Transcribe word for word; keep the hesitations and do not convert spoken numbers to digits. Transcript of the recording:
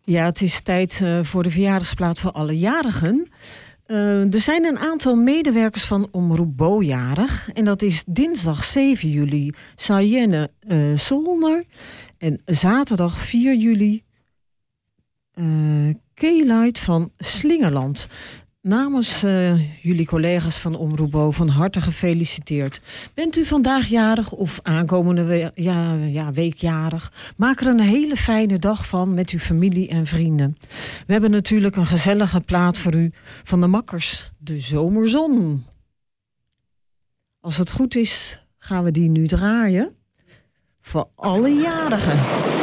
Ja, het is tijd uh, voor de verjaardagsplaat voor alle jarigen. Uh, er zijn een aantal medewerkers van Omroep Bo jarig. En dat is dinsdag zeven juli Sayenne uh, Solner. En zaterdag vier juli uh, K-Light van Slingerland. Namens uh, jullie collega's van Omroep Bo van harte gefeliciteerd. Bent u vandaag jarig of aankomende we- ja, ja, week jarig? Maak er een hele fijne dag van met uw familie en vrienden. We hebben natuurlijk een gezellige plaat voor u van de Makkers, De Zomerzon. Als het goed is, gaan we die nu draaien. Voor alle jarigen.